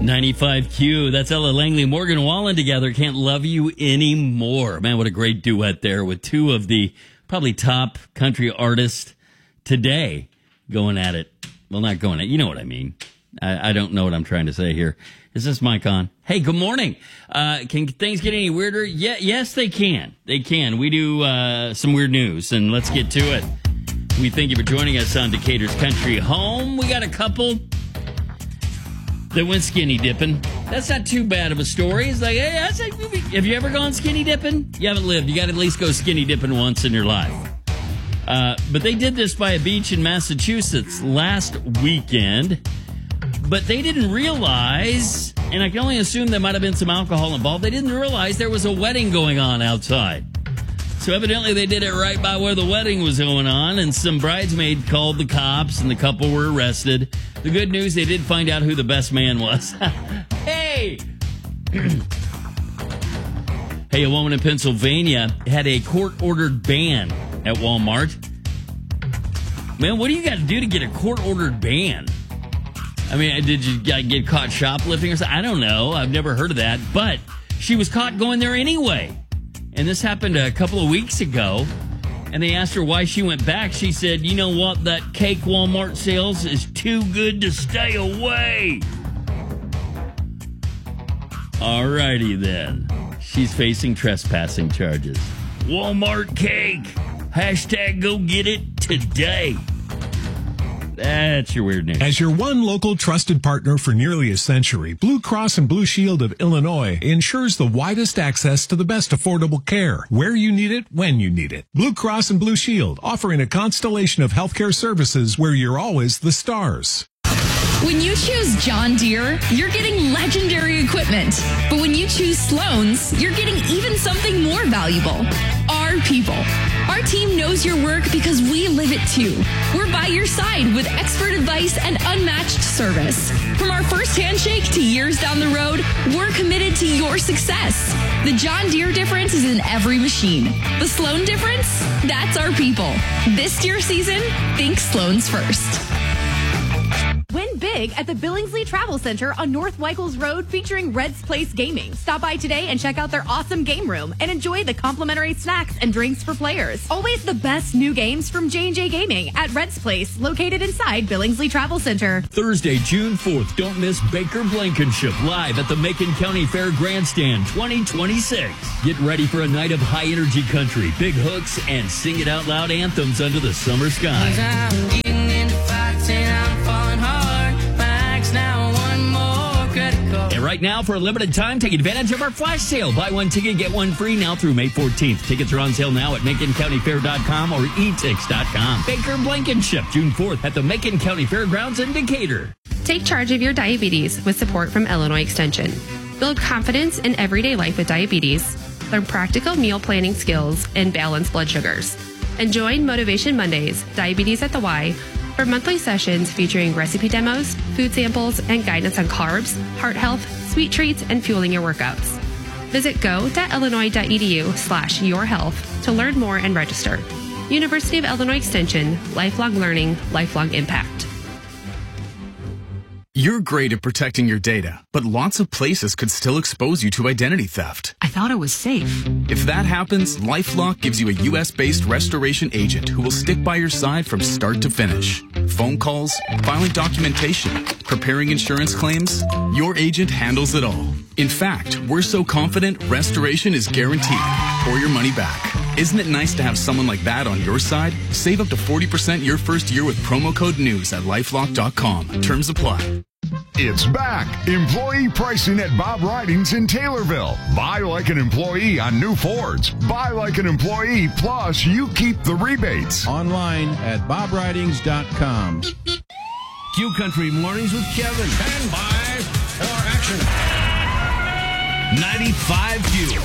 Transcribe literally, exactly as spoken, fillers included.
ninety-five Q. That's Ella Langley, Morgan Wallen together. Can't Love You Anymore. Man, what a great duet there with two of the probably top country artists today going at it. Well, not going at it. You know what I mean. I, I don't know what I'm trying to say here. Is this mic on? Hey, good morning. Uh, can things get any weirder? Yeah, yes, they can. They can. We do uh, some weird news, and let's get to it. We thank you for joining us on Decatur's Country Home. We got a couple that went skinny dipping. That's not too bad of a story. It's like, hey, that's like, have you ever gone skinny dipping? You haven't lived. You got to at least go skinny dipping once in your life. Uh, but they did this by a beach in Massachusetts last weekend. But they didn't realize, and I can only assume there might have been some alcohol involved, they didn't realize there was a wedding going on outside. So evidently they did it right by where the wedding was going on, and some bridesmaid called the cops, and the couple were arrested. The good news, they did find out who the best man was. Hey! Hey, a woman in Pennsylvania had a court-ordered ban at Walmart. Man, what do you got to do to get a court-ordered ban? I mean, did you get caught shoplifting or something? I don't know. I've never heard of that. But she was caught going there anyway. And this happened a couple of weeks ago. And they asked her why she went back. She said, you know what? That cake Walmart sells is too good to stay away. All righty then. She's facing trespassing charges. Walmart cake. Hashtag go get it today. That's your weird news. As your one local trusted partner for nearly a century, Blue Cross and Blue Shield of Illinois ensures the widest access to the best affordable care, where you need it, when you need it. Blue Cross and Blue Shield, offering a constellation of healthcare services where you're always the stars. When you choose John Deere, you're getting legendary equipment. But when you choose Sloan's, you're getting even something more valuable. Our people. Our team knows your work because we live it too. We're by your side with expert advice and unmatched service. From our first handshake to years down the road, we're committed to your success. The John Deere difference is in every machine. The Sloan difference? That's our people. This Deere season, think Sloan's first. Win big at the Billingsley Travel Center on North Weichels Road featuring Red's Place Gaming. Stop by today and check out their awesome game room and enjoy the complimentary snacks and drinks for players. Always the best new games from J and J Gaming at Red's Place, located inside Billingsley Travel Center. Thursday, June fourth, don't miss Baker Blankenship live at the Macon County Fair Grandstand twenty twenty-six. Get ready for a night of high-energy country, big hooks, and sing it out loud anthems under the summer sky. And right now, for a limited time, take advantage of our flash sale. Buy one ticket, get one free now through May fourteenth. Tickets are on sale now at Macon County Fair dot com or e tix dot com. Baker Blankenship, June fourth at the Macon County Fairgrounds in Decatur. Take charge of your diabetes with support from Illinois Extension. Build confidence in everyday life with diabetes. Learn practical meal planning skills and balance blood sugars. And join Motivation Mondays, Diabetes at the Y, for monthly sessions featuring recipe demos, food samples, and guidance on carbs, heart health, sweet treats, and fueling your workouts. Visit go.illinois.edu slash your health to learn more and register. University of Illinois Extension, lifelong learning, lifelong impact. You're great at protecting your data, but lots of places could still expose you to identity theft. I thought it was safe. If that happens, LifeLock gives you a U S-based restoration agent who will stick by your side from start to finish. Phone calls, filing documentation, preparing insurance claims, your agent handles it all. In fact, we're so confident restoration is guaranteed or your money back. Isn't it nice to have someone like that on your side? Save up to forty percent your first year with promo code NEWS at lifelock dot com. Terms apply. It's back. Employee pricing at Bob Ridings in Taylorville. Buy like an employee on new Fords. Buy like an employee, plus you keep the rebates. Online at bob ridings dot com. Q Country Mornings with Kevin. Stand by for action. ninety-five Q.